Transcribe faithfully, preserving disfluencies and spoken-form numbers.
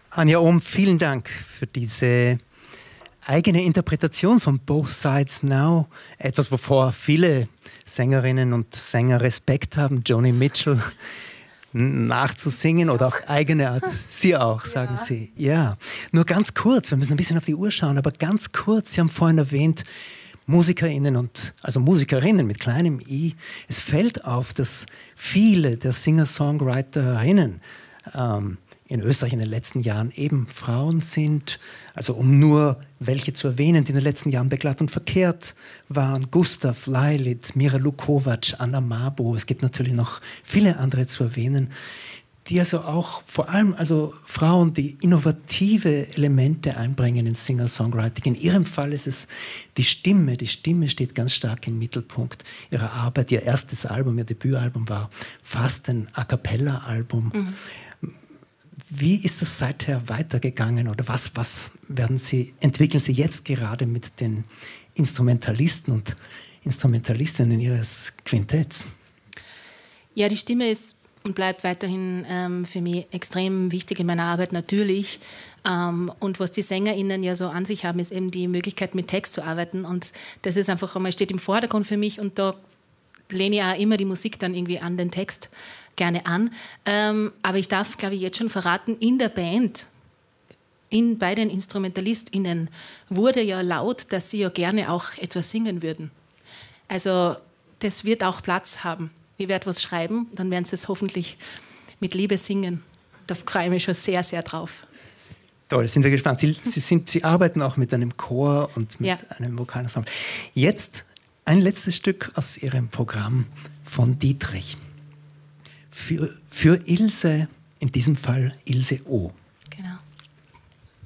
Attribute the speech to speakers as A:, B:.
A: Anja Ohm, vielen Dank für diese eigene Interpretation von Both Sides Now. Etwas, wovor viele Sängerinnen und Sänger Respekt haben. Joni Mitchell nachzusingen oder auf eigene Art. Sie auch, sagen ja. Sie. Ja, nur ganz kurz, wir müssen ein bisschen auf die Uhr schauen, aber ganz kurz, Sie haben vorhin erwähnt, MusikerInnen und, also Musikerinnen mit kleinem I. Es fällt auf, dass viele der Singer-Songwriterinnen ähm, in Österreich in den letzten Jahren eben Frauen sind. Also um nur welche zu erwähnen, die in den letzten Jahren begleitet und verkehrt waren. Gustav Leilit, Mira Lukovac, Anna Mabo. Es gibt natürlich noch viele andere zu erwähnen, die also auch vor allem also Frauen, die innovative Elemente einbringen in Singer-Songwriting. In ihrem Fall ist es die Stimme. Die Stimme steht ganz stark im Mittelpunkt ihrer Arbeit. Ihr erstes Album, ihr Debütalbum war fast ein A-Cappella-Album. Mhm. Wie ist das seither weitergegangen oder was, was werden Sie, entwickeln Sie jetzt gerade mit den Instrumentalisten und Instrumentalistinnen Ihres Quintetts?
B: Ja, die Stimme ist und bleibt weiterhin ähm, für mich extrem wichtig in meiner Arbeit natürlich. Ähm, und was die SängerInnen ja so an sich haben, ist eben die Möglichkeit, mit Text zu arbeiten. Und das ist einfach einmal, steht im Vordergrund für mich und da lehne ich auch immer die Musik dann irgendwie an den Text gerne an. Ähm, aber ich darf, glaube ich, jetzt schon verraten, in der Band, in, bei den InstrumentalistInnen, wurde ja laut, dass sie ja gerne auch etwas singen würden. Also das wird auch Platz haben. Ich werde was schreiben, dann werden sie es hoffentlich mit Liebe singen. Da freue ich mich schon sehr, sehr drauf.
A: Toll, sind wir gespannt. Sie, Sie, sind, Sie arbeiten auch mit einem Chor und mit
B: ja.
A: einem Vokalensemble. Jetzt ein letztes Stück aus Ihrem Programm von Dietrich. Für, für Ilse, in diesem Fall Ilse O.